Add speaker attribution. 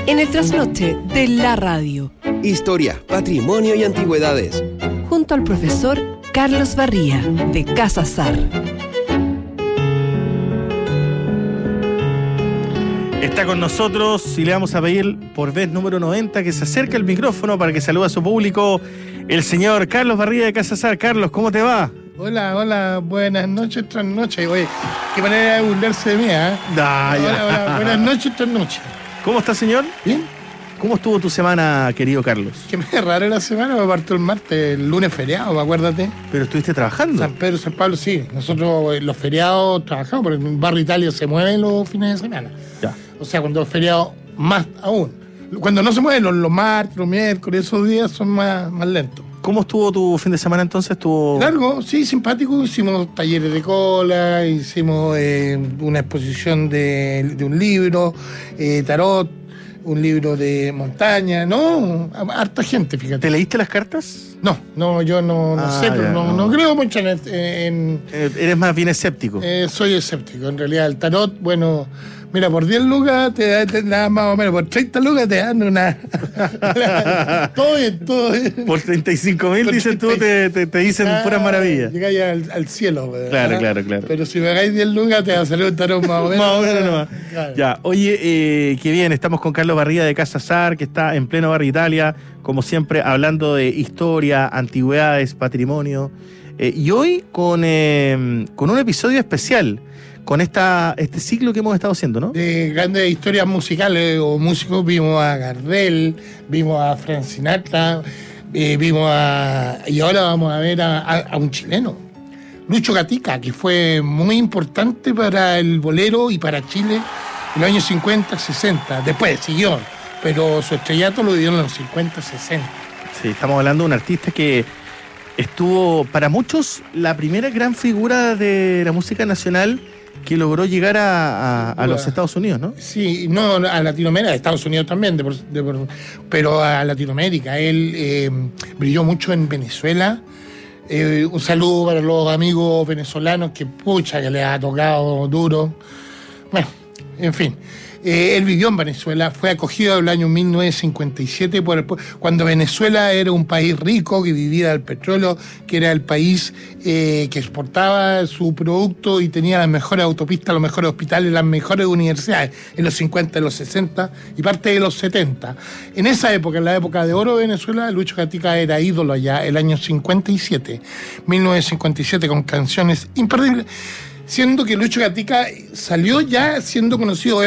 Speaker 1: en el trasnoche de la radio.
Speaker 2: Historia, patrimonio y antigüedades.
Speaker 1: Junto al profesor Carlos Barría, de Casa Sar.
Speaker 3: Está con nosotros y le vamos a pedir por vez número 90 que se acerque al micrófono para que salude a su público, el señor Carlos Barría de Casa Sar. Carlos, ¿cómo te va?
Speaker 4: Hola, buenas noches, trasnoches. Oye, qué manera de burlarse de mí, ¿eh? Hola, buenas noches, trasnoches.
Speaker 3: ¿Cómo está, señor?
Speaker 4: Bien.
Speaker 3: ¿Cómo estuvo tu semana, querido Carlos?
Speaker 4: Que me raro la semana, me parto el martes, el lunes feriado, acuérdate.
Speaker 3: ¿Pero estuviste trabajando?
Speaker 4: San Pedro, San Pablo, sí. Nosotros los feriados trabajamos, porque en Barrio Italia se mueven los fines de semana.
Speaker 3: Ya.
Speaker 4: O sea, cuando los feriados, más aún. Cuando no se mueven los martes, los miércoles, esos días son más lentos.
Speaker 3: ¿Cómo estuvo tu fin de semana entonces? ¿Estuvo
Speaker 4: largo? Sí, simpático. Hicimos talleres de cola, hicimos una exposición de un libro, tarot, un libro de montaña, ¿no? Harta gente, fíjate.
Speaker 3: ¿Te leíste las cartas?
Speaker 4: No, yo no sé, pero no creo mucho en
Speaker 3: Eres más bien escéptico.
Speaker 4: Soy escéptico, en realidad. El tarot, bueno, mira, por 10 lucas te dan más o menos, por 30 lucas te dan una... todo bien.
Speaker 3: Por 35.000, dicen tú, te dicen puras maravillas.
Speaker 4: Llegáis al cielo.
Speaker 3: Claro.
Speaker 4: Pero si me pagáis 10 lucas te va a salir un tarot más o menos.
Speaker 3: Más o menos nomás.
Speaker 4: Claro.
Speaker 3: Ya, oye, qué bien, estamos con Carlos Barría de Casa Sar, que está en pleno Barrio Italia, como siempre, hablando de historia, antigüedades, patrimonio. Y hoy con un episodio especial, con este ciclo que hemos estado haciendo, ¿no?
Speaker 4: De grandes historias musicales o músicos, vimos a Gardel, vimos a Frank Sinatra, y ahora vamos a ver a un chileno, Lucho Gatica, que fue muy importante para el bolero y para Chile en los años 50, 60. Después siguió, pero su estrellato lo dio en los 50, 60.
Speaker 3: Sí, estamos hablando de un artista que estuvo, para muchos, la primera gran figura de la música nacional que logró llegar a los Estados Unidos, ¿no?
Speaker 4: Sí, no a Latinoamérica, a Estados Unidos también, pero a Latinoamérica. Él brilló mucho en Venezuela. Un saludo para los amigos venezolanos que les ha tocado duro. Bueno, en fin. Él vivió en Venezuela, fue acogido en el año 1957 cuando Venezuela era un país rico que vivía del petróleo, que era el país que exportaba su producto y tenía las mejores autopistas, los mejores hospitales, las mejores universidades en los 50, en los 60 y parte de los 70. En esa época, en la época de oro de Venezuela, Lucho Gatica era ídolo allá, el año 1957, con canciones imperdibles, siendo que Lucho Gatica salió ya siendo conocido.